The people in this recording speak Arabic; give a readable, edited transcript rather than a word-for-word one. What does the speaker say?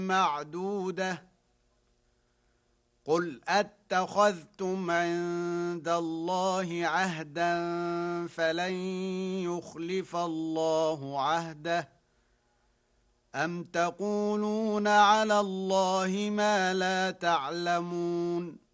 معدودة قل أتخذتم عند الله عهدا فلن يخلف الله عهده أم تقولون على الله ما لا تعلمون